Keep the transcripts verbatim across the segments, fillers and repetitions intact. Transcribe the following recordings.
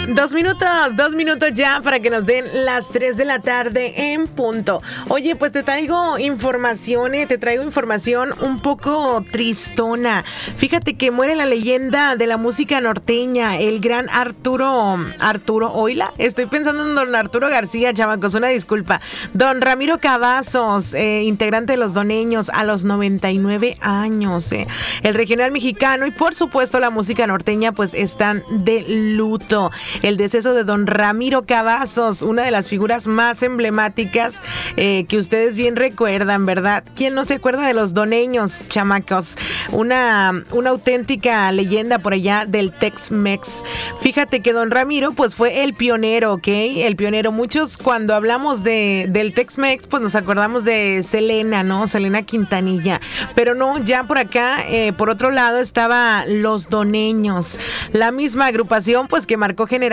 Dos minutos, dos minutos ya para que nos den las tres de la tarde en punto. Oye, pues te traigo información, eh, te traigo información un poco tristona. Fíjate que muere la leyenda de la música norteña, el gran Arturo, Arturo, oíla, estoy pensando en don Arturo García, chamacos, una disculpa. Don Ramiro Cavazos, eh, integrante de Los Doneños, a los noventa y nueve años. Eh. El regional mexicano y por supuesto la música norteña pues están de luto. El deceso de don Ramiro Cavazos, una de las figuras más emblemáticas eh, que ustedes bien recuerdan, ¿verdad? ¿Quién no se acuerda de Los Doneños, chamacos? Una, una auténtica leyenda por allá del Tex-Mex. Fíjate que don Ramiro pues fue el pionero, ¿ok? El pionero. Muchos cuando hablamos de, del Tex-Mex pues nos acordamos de Selena, ¿no? Selena Quintanilla. Pero no, ya por acá, eh, por otro lado estaba Los Doneños. La misma agrupación pues que marcó generaciones.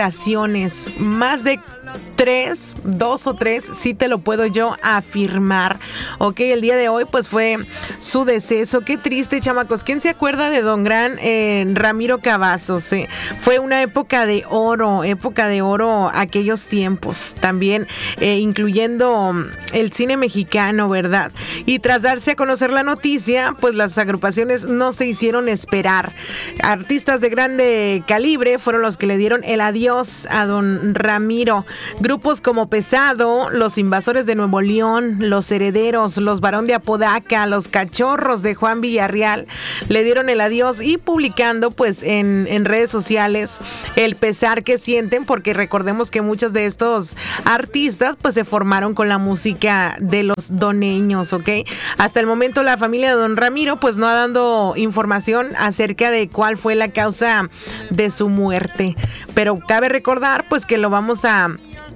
Más de tres, dos o tres, sí te lo puedo yo afirmar. Ok, el día de hoy pues fue su deceso. Qué triste, chamacos. ¿Quién se acuerda de don gran eh, Ramiro Cavazos? Eh? Fue una época de oro, época de oro aquellos tiempos. También eh, incluyendo el cine mexicano, ¿verdad? Y tras darse a conocer la noticia, pues las agrupaciones no se hicieron esperar. Artistas de grande calibre fueron los que le dieron el adiós a don Ramiro. Grupos como Pesado, Los Invasores de Nuevo León, Los Herederos, Los Barón de Apodaca, Los Cachorros de Juan Villarreal le dieron el adiós y publicando pues en, en redes sociales el pesar que sienten, porque recordemos que muchos de estos artistas pues se formaron con la música de Los Doneños, ¿ok? Hasta el momento la familia de don Ramiro pues no ha dado información acerca de cuál fue la causa de su muerte, pero cabe recordar pues que lo vamos a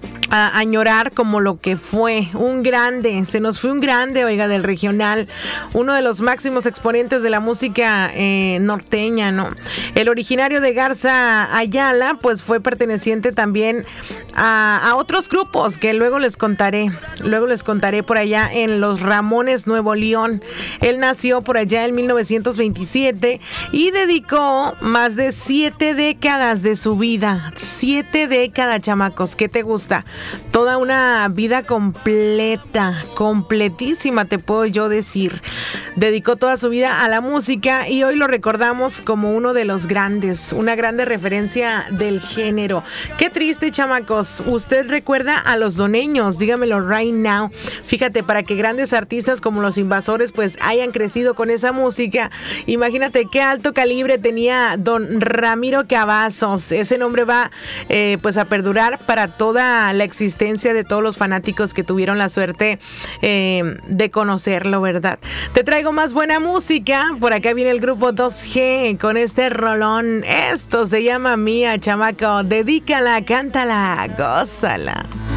a añorar como lo que fue un grande, se nos fue un grande, oiga, del regional, uno de los máximos exponentes de la música eh, norteña, ¿no? El originario de Garza Ayala, pues fue perteneciente también a, a otros grupos que luego les contaré, luego les contaré por allá en Los Ramones, Nuevo León. Él nació por allá en mil novecientos veintisiete y dedicó más de siete décadas de su vida, siete décadas, chamacos, ¿qué te gusta? Toda una vida completa, completísima te puedo yo decir. Dedicó toda su vida a la música y hoy lo recordamos como uno de los grandes, una grande referencia del género. Qué triste, chamacos. ¿Usted recuerda a Los Doneños? Dígamelo right now. Fíjate, para que grandes artistas como Los Invasores pues hayan crecido con esa música, imagínate qué alto calibre tenía don Ramiro Cavazos. Ese nombre va eh, pues a perdurar para toda la existencia de todos los fanáticos que tuvieron la suerte eh, de conocerlo, ¿verdad? Te traigo más buena música. Por acá viene el grupo dos G con este rolón. Esto se llama Mía, chamaco. Dedícala, cántala, gózala.